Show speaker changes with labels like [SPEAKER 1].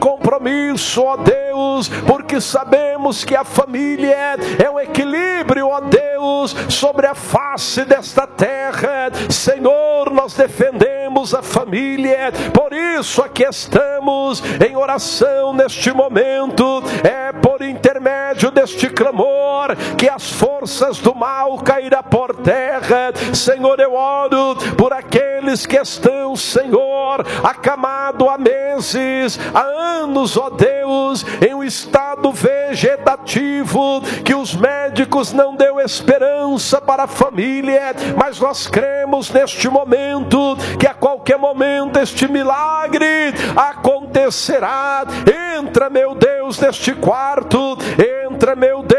[SPEAKER 1] compromisso, ó Deus, porque sabemos que a família é um equilíbrio, ó Deus, sobre a face desta terra. Senhor, nós defendemos a família, por isso aqui estamos em oração neste momento. É por intermédio deste clamor que as forças do mal cairão por terra. Senhor, eu oro por aqueles que estão, Senhor, acamado há meses, há anos, ó Deus, em um estado vegetativo, que os médicos não deu esperança para a família, mas nós cremos neste momento que a qualquer momento este milagre acontecerá. Entra, meu Deus, neste quarto, entra, meu Deus,